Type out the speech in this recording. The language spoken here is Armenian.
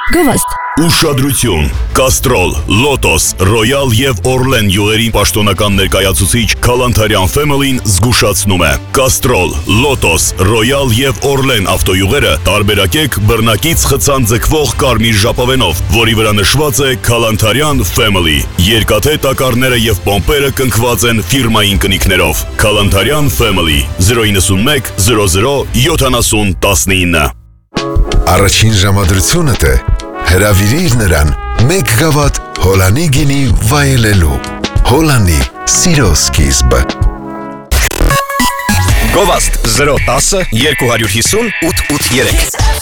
Գովաստ։ Ուշադրություն, Կաստրոլ, Լոտոս, Ռոյալ և Օրլեն յուղերի պաշտոնական ներկայացուցիչ Քալանթարյան Family-ն զգուշացնում է. Կաստրոլ, Լոտոս, Ռոյալ և Օրլեն ավտոյուղերը տարբերակեք բռնակից խցան ձգվող կարմիր ժապավենով, որի վրա նշված է Քալանթարյան Family։ Երկաթե տակառները և պոմպերը կնքված են ֆիրմային կնիքներով։ Քալանթարյան Family 091 00 70 19։ Առաջին ժամադրությունդ է հրավիրիր նրան 1 գավաթ Հոլանի գինի վայելելու։ Հոլանի սիրո սկիզբը։ Գովաստ 010 250 883